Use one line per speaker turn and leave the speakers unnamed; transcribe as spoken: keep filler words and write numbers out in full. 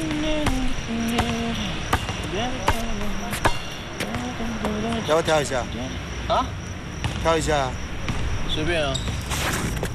要不要跳一下？
啊？
跳一下。
随便啊。